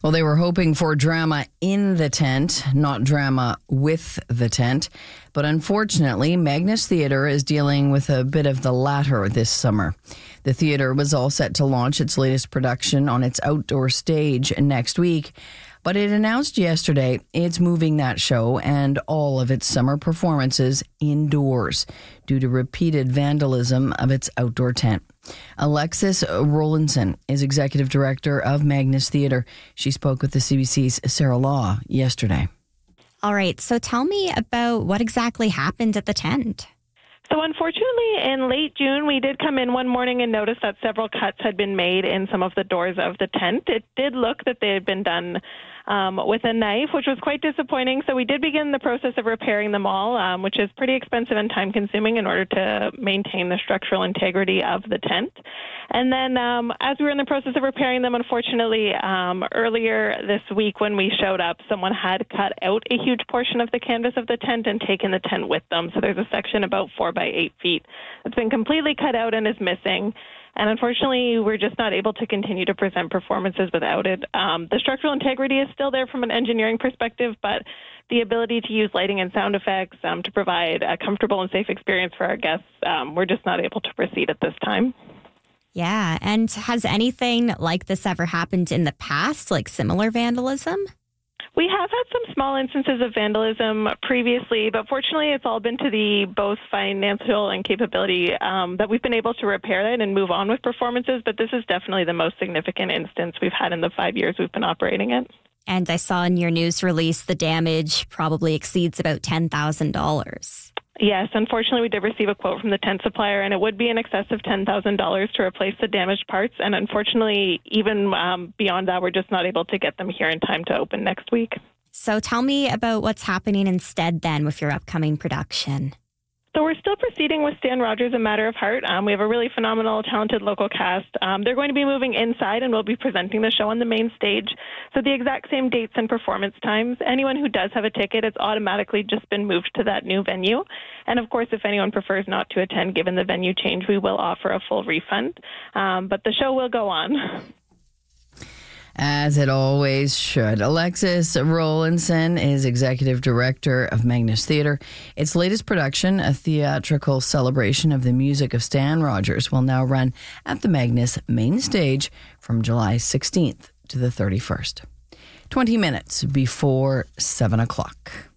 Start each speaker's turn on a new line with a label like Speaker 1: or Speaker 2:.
Speaker 1: Well, they were hoping for drama in the tent, not drama with the tent. But unfortunately, Magnus Theatre is dealing with a bit of the latter this summer. The theatre was all set to launch its latest production on its outdoor stage next week. But it announced yesterday it's moving that show and all of its summer performances indoors due to repeated vandalism of its outdoor tent. Alexis Rowlandson is executive director of Magnus Theatre. She spoke with the CBC's Sarah Law yesterday.
Speaker 2: All right, so tell me about what exactly happened at the tent.
Speaker 3: So unfortunately, in late June, we did come in one morning and notice that several cuts had been made in some of the doors of the tent. It did look that they had been done with a knife, which was quite disappointing. So we did begin the process of repairing them all, which is pretty expensive and time-consuming in order to maintain the structural integrity of the tent. And then as we were in the process of repairing them, unfortunately, earlier this week when we showed up, someone had cut out a huge portion of the canvas of the tent and taken the tent with them. So there's a section about 4 by 8 feet that's been completely cut out and is missing. And unfortunately, we're just not able to continue to present performances without it. The structural integrity is still there from an engineering perspective, but the ability to use lighting and sound effects to provide a comfortable and safe experience for our guests, we're just not able to proceed at this time.
Speaker 2: Yeah, and has anything like this ever happened in the past, like similar vandalism?
Speaker 3: We have had some small instances of vandalism previously, but fortunately it's all been to the both financial and capability that we've been able to repair it and move on with performances, but this is definitely the most significant instance we've had in the 5 years we've been operating it.
Speaker 2: And I saw in your news release the damage probably exceeds about $10,000.
Speaker 3: Yes, unfortunately, we did receive a quote from the tent supplier, and it would be in excess of $10,000 to replace the damaged parts. And unfortunately, even beyond that, we're just not able to get them here in time to open next week.
Speaker 2: So tell me about what's happening instead then with your upcoming production.
Speaker 3: So we're still proceeding with Stan Rogers, A Matter of Heart. We have a really phenomenal, talented local cast. They're going to be moving inside and we'll be presenting the show on the main stage. So the exact same dates and performance times. Anyone who does have a ticket, it's automatically just been moved to that new venue. And of course, if anyone prefers not to attend, given the venue change, we will offer a full refund. But the show will go on.
Speaker 1: As it always should. Alexis Rowlandson is executive director of Magnus Theatre. Its latest production, a theatrical celebration of the music of Stan Rogers, will now run at the Magnus main stage from July 16th to the 31st. 20 minutes before 7 o'clock.